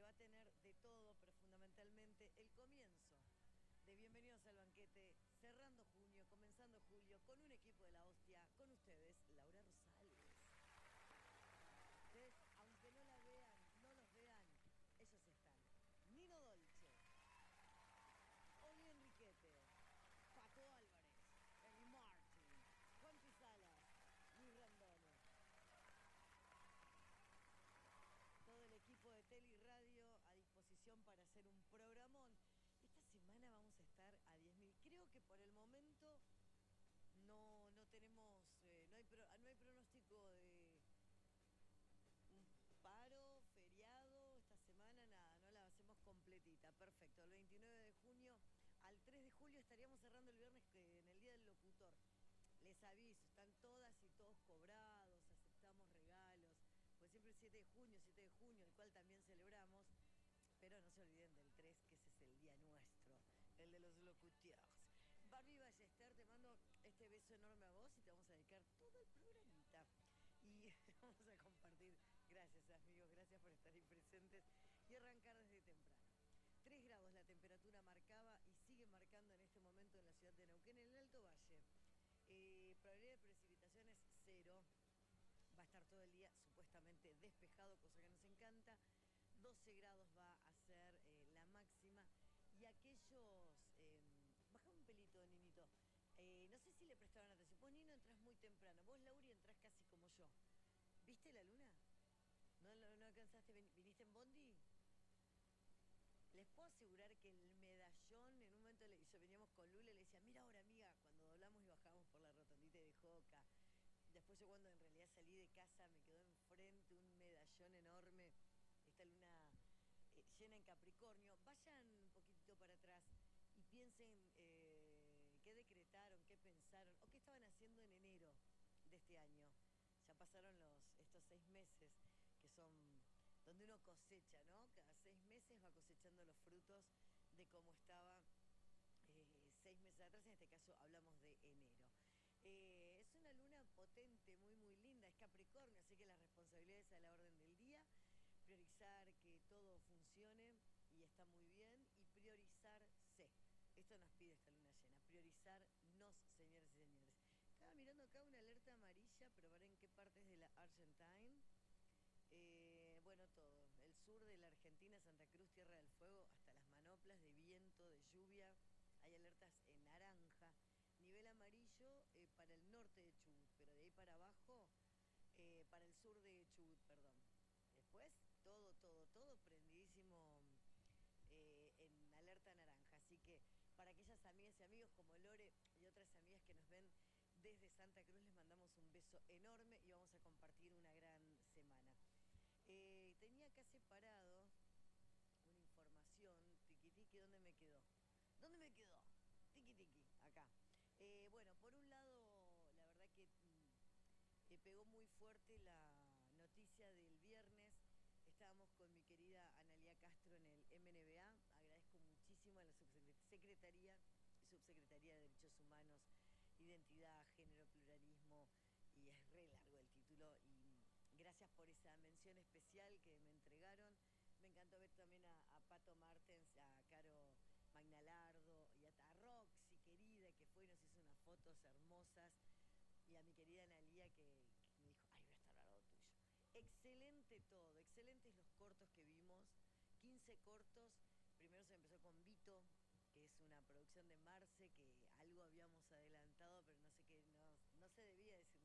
va a tener de todo, pero fundamentalmente el comienzo de Bienvenidos al Banquete, cerrando junio, comenzando julio, con un equipo de la hostia, con ustedes, Laura Rosales. Ustedes, aunque no la vean, no los vean, ellos están. Nino Dolce, Oli Enriquete, Pato Álvarez, Eli Martin, Juan Pisalas, Luis Randone. Todo el equipo de Tele y Radio a disposición para hacer un programón. Esta semana vamos a estar a 10.000. Creo que por el momento no tenemos, no hay pronóstico de un paro, feriado, esta semana nada, no la hacemos completita. Perfecto, el 29 de junio al 3 de julio estaríamos cerrando el viernes en el Día del Locutor. Les aviso, están todas y todos cobrados, aceptamos regalos, pues siempre el 7 de junio, el cual también celebramos, pero no se olviden del 3, que ese es el día nuestro, el de los locuteurs. Barbie Ballester, te mando este beso enorme a vos y te vamos a dedicar todo el programita. Y vamos a compartir, gracias amigos, gracias por estar ahí presentes y arrancar desde temprano. 3 grados la temperatura marcaba y sigue marcando en este momento en la ciudad de Neuquén, en el Alto Valle. Probabilidad de precipitaciones 0. Va a estar todo el día supuestamente despejado, cosa que nos encanta. 12 grados va a ser la máxima. Y aquellos... baja un pelito, Ninito. No sé si le prestaron atención. Vos, Nino, entrás muy temprano. Vos, Lauri, entrás casi como yo. ¿Viste la luna? ¿No alcanzaste? ¿Viniste en bondi? Les puedo asegurar que el medallón, en un momento veníamos con Lula y le decía, mira ahora, amiga, cuando doblamos y bajamos por la rotondita de Joca. Después yo cuando en realidad salí de casa me quedó enfrente un medallón enorme, esta luna llena en Capricornio. Vayan un poquitito para atrás y piensen qué decretaron, qué pensaron o qué estaban haciendo en enero de este año. Ya pasaron estos 6 meses que son donde uno cosecha, ¿no? Cada 6 meses va cosechando los frutos de cómo estaba 6 meses atrás. En este caso hablamos de enero. Es una luna potente, muy muy linda, es Capricornio, así que las responsabilidades a la orden del día, priorizar que todo funcione y está muy bien, y priorizarse. Esto nos pide esta luna llena, priorizarnos, señores y señores. Estaba mirando acá una alerta amarilla, pero ver en qué partes de la Argentine. Bueno, todo. El sur de la Argentina, Santa Cruz, Tierra del Fuego, hasta las manoplas de viento, de lluvia. Hay alertas en naranja. Nivel amarillo para el norte de Chubut, pero de ahí para abajo, para el sur de Chubut, perdón. Después, todo prendidísimo en alerta naranja. Así que para aquellas amigas y amigos como Lore y otras amigas que nos ven desde Santa Cruz, les mandamos un beso enorme y vamos a compartir una gran semana. Tenía acá separado una información, tiqui, ¿dónde me quedó? ¿Dónde me quedó? Tiqui, acá. Bueno, por un lado, la verdad que pegó muy fuerte la noticia del viernes. Estábamos con mi querida Analía Castro en el MNBA. Agradezco muchísimo a la Subsecretaría de Derechos Humanos, Identidad, Género, Pluralismo, y es re largo el título, y gracias por esa mención especial que me entregaron. Me encantó ver también a Pato Martens, a Caro Magnalardo y a Roxy, querida, que fue y nos hizo unas fotos hermosas, y a mi querida Analía que me dijo, ay, voy a estar al lado tuyo. Excelente todo, excelentes los cortos que vimos, 15 cortos. Primero se empezó con Vito, que es una producción de Marce, que algo habíamos adelantado, pero no sé qué, no se debía decir